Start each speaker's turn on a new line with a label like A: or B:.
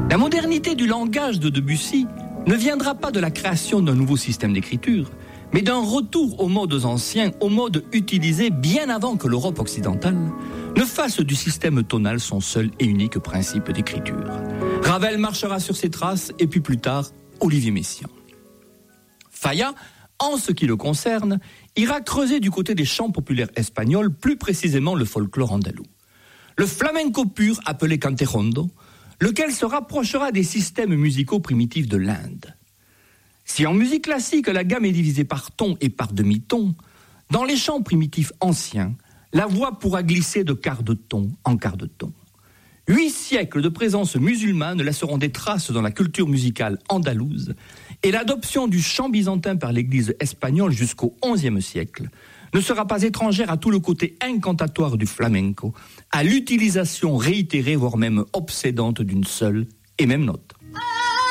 A: La modernité du langage de Debussy ne viendra pas de la création d'un nouveau système d'écriture, mais d'un retour aux modes anciens, aux modes utilisés bien avant que l'Europe occidentale ne fasse du système tonal son seul et unique principe d'écriture. Ravel marchera sur ses traces, et puis plus tard, Olivier Messiaen. Falla, en ce qui le concerne, ira creuser du côté des chants populaires espagnols, plus précisément le folklore andalou. Le flamenco pur, appelé cantejondo, lequel se rapprochera des systèmes musicaux primitifs de l'Inde. Si en musique classique, la gamme est divisée par ton et par demi-ton, dans les chants primitifs anciens, la voix pourra glisser de quart de ton en quart de ton. 8 siècles de présence musulmane laisseront des traces dans la culture musicale andalouse, et l'adoption du chant byzantin par l'Église espagnole jusqu'au XIe siècle ne sera pas étrangère à tout le côté incantatoire du flamenco, à l'utilisation réitérée, voire même obsédante d'une seule et même note.